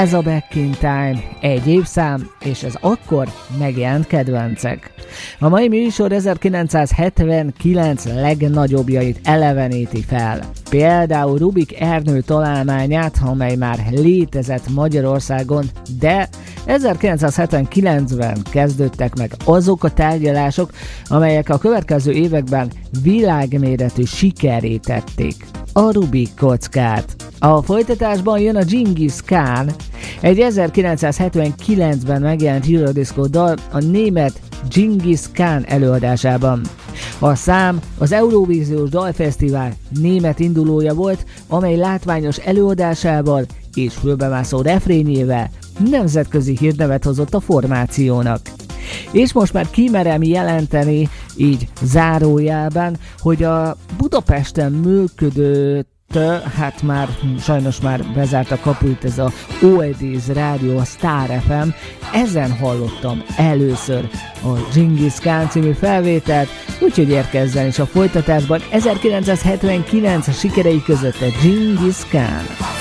Ez a Back in Time, egy évszám, és ez akkor megjelent kedvencek. A mai műsor 1979 legnagyobbjait eleveníti fel. Például Rubik Ernő találmányát, amely már létezett Magyarországon, de 1979-ben kezdődtek meg azok a tárgyalások, amelyek a következő években világméretű sikerré tették a Rubik kockát. A folytatásban jön a Genghis Khan, egy 1979-ben megjelent Eurodisco dal a német Genghis Khan előadásában. A szám az Eurovíziós Dalfesztivál német indulója volt, amely látványos előadásával és fülbemászó refrényével nemzetközi hírnevet hozott a formációnak. És most már kimerem jelenteni, így zárójában, hogy a Budapesten működő hát már sajnos már bezárt a kapuit ez a Oldies Rádió, a Star FM, ezen hallottam először a Genghis Khan című felvételt, úgyhogy érkezzen is a folytatásban 1979 sikerei között a Genghis Khan.